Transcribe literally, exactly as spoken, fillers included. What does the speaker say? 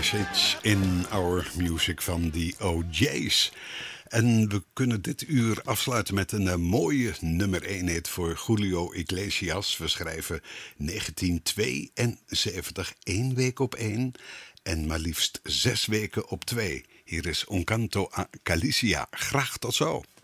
Message in Our Music van The O J's. En we kunnen dit uur afsluiten met een uh, mooie nummer één hit voor Julio Iglesias. We schrijven negentien tweeënzeventig, één week op één en maar liefst zes weken op twee. Hier is Un Canto a Galicia. Graag tot zo.